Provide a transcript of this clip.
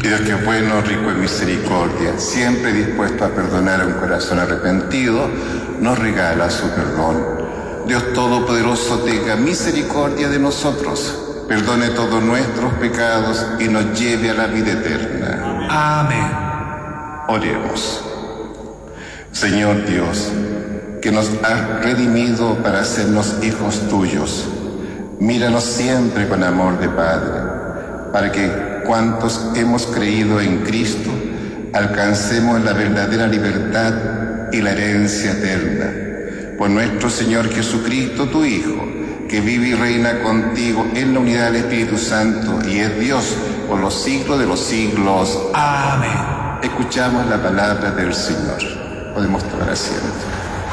Dios, que es bueno, rico en misericordia, siempre dispuesto a perdonar a un corazón arrepentido, nos regala su perdón. Dios Todopoderoso, tenga misericordia de nosotros, perdone todos nuestros pecados y nos lleve a la vida eterna. Amén. Oremos. Señor Dios, que nos has redimido para hacernos hijos tuyos, míranos siempre con amor de Padre, para que cuantos hemos creído en Cristo alcancemos la verdadera libertad y la herencia eterna. Por nuestro Señor Jesucristo, tu Hijo, que vive y reina contigo en la unidad del Espíritu Santo y es Dios por los siglos de los siglos. Amén. Escuchamos la palabra del Señor. Podemos tomar asiento.